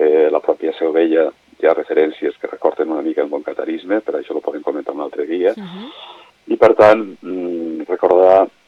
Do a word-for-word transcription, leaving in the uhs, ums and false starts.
eh, la pròpia Seu Vella hi ha referències que recorden una mica el bon catarisme, per això ho podem comentar un altre dia. Uh -huh. I, per tant, mm, recordar